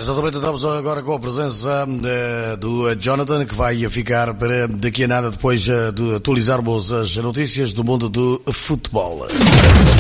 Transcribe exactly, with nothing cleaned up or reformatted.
Exatamente, estamos agora com a presença uh, do Jonathan, que vai ficar para daqui a nada depois uh, de atualizarmos as notícias do mundo do futebol.